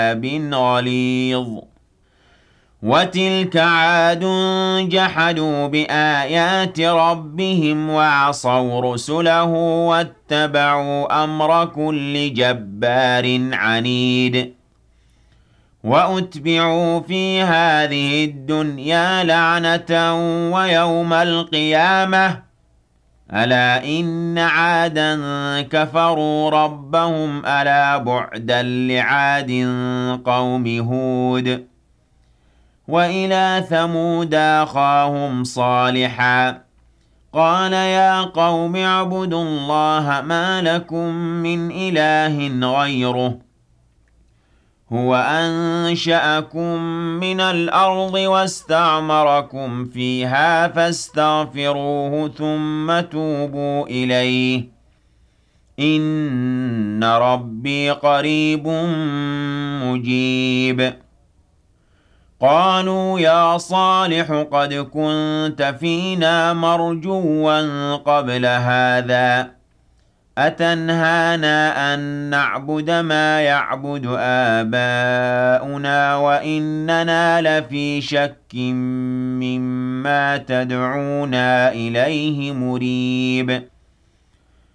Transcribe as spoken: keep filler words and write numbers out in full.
غليظ وتلك عاد جحدوا بآيات ربهم وعصوا رسله واتبعوا أمر كل جبار عنيد وأتبعوا في هذه الدنيا لعنة ويوم القيامة ألا إن عادا كفروا ربهم ألا بعدا لعاد قوم هود وإلى ثمود أخاهم صالحا قال يا قوم اعبدوا الله ما لكم من إله غيره هو أنشأكم من الأرض واستعمركم فيها فاستغفروه ثم توبوا إليه إن ربي قريب مجيب قالوا يا صالح قد كنت فينا مرجوا قبل هذا أتنهانا أن نعبد ما يعبد آباؤنا وإننا لفي شك مما تدعونا إليه مريب